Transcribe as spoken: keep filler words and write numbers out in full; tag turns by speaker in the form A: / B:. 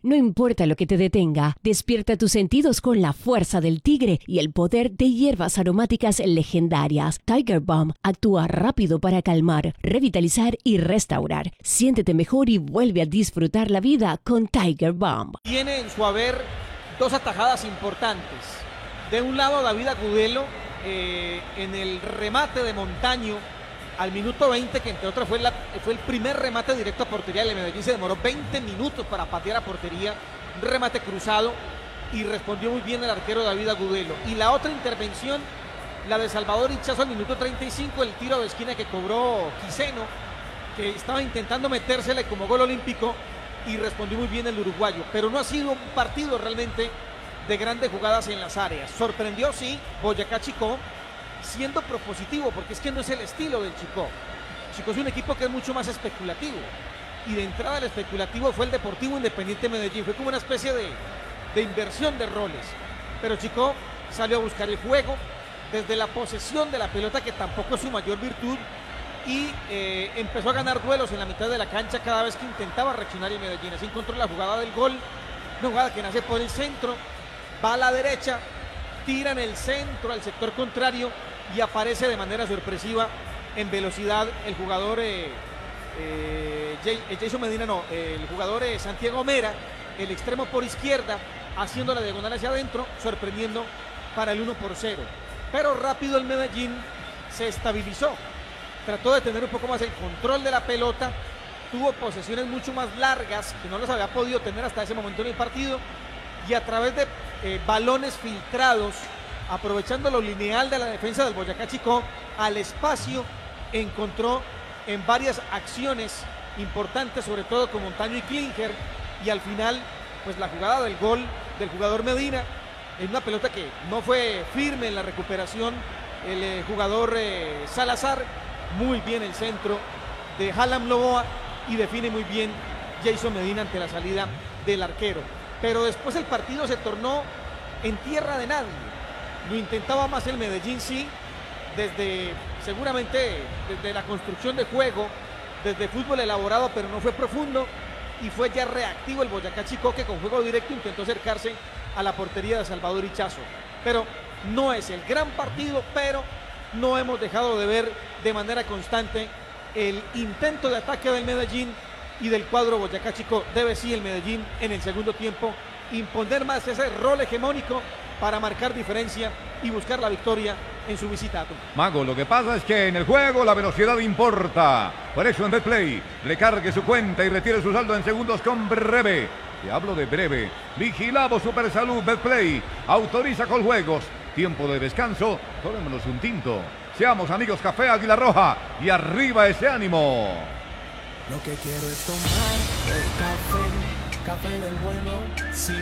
A: No importa lo que te detenga, despierta tus sentidos con la fuerza del tigre y el poder de hierbas aromáticas legendarias. Tiger Balm actúa rápido para calmar, revitalizar y restaurar. Siéntete mejor y vuelve a disfrutar la vida con Tiger Balm.
B: Tiene en su haber dos atajadas importantes. De un lado, David Agudelo eh, en el remate de Montaño al minuto veinte, que entre otras fue, la, fue el primer remate directo a portería. El Medellín se demoró veinte minutos para patear a portería, un remate cruzado, y respondió muy bien el arquero David Agudelo. Y la otra intervención, la de Salvador Hichazo al minuto treinta y cinco, el tiro de esquina que cobró Quiseno, que estaba intentando metérsele como gol olímpico, y respondió muy bien el uruguayo. Pero no ha sido un partido realmente de grandes jugadas en las áreas. Sorprendió, sí, Boyacá Chicó, siendo propositivo, porque es que no es el estilo del Chicó. Chicó es un equipo que es mucho más especulativo, y de entrada el especulativo fue el Deportivo Independiente Medellín. Fue como una especie de, de inversión de roles, pero Chicó salió a buscar el juego desde la posesión de la pelota, que tampoco es su mayor virtud, y eh, empezó a ganar duelos en la mitad de la cancha cada vez que intentaba reaccionar el Medellín. Así encontró la jugada del gol, una jugada que nace por el centro, va a la derecha, tira en el centro al sector contrario, y aparece de manera sorpresiva en velocidad el jugador eh, eh, Jason Medina, no, el jugador eh, Santiago Mera, el extremo por izquierda, haciendo la diagonal hacia adentro, sorprendiendo para el uno por cero. Pero rápido el Medellín se estabilizó, trató de tener un poco más el control de la pelota, tuvo posesiones mucho más largas que no las había podido tener hasta ese momento en el partido, y a través de eh, balones filtrados, aprovechando lo lineal de la defensa del Boyacá Chicó, al espacio encontró en varias acciones importantes, sobre todo con Montaño y Klinger, y al final pues la jugada del gol del jugador Medina, en una pelota que no fue firme en la recuperación el eh, jugador eh, Salazar. Muy bien el centro de Hallam Loboa, y define muy bien Jason Medina ante la salida del arquero. Pero después el partido se tornó en tierra de nadie. Lo intentaba más el Medellín, sí, desde seguramente desde la construcción de juego, desde fútbol elaborado, pero no fue profundo, y fue ya reactivo el Boyacá Chicó, que con juego directo intentó acercarse a la portería de Salvador Hichazo. Pero no es el gran partido, pero no hemos dejado de ver de manera constante el intento de ataque del Medellín y del cuadro Boyacá Chicó. Debe sí el Medellín en el segundo tiempo imponer más ese rol hegemónico para marcar diferencia y buscar la victoria en su visita a Tucumán.
C: Mago, lo que pasa es que en el juego la velocidad importa. Por eso en Betplay, recargue su cuenta y retire su saldo en segundos con Breve. Te hablo de Breve. Vigilado Supersalud. Betplay autoriza con juegos. Tiempo de descanso, tomémonos un tinto. Seamos amigos Café Águila Roja, y arriba ese ánimo.
D: Lo que quiero es tomar el café, café del bueno, sí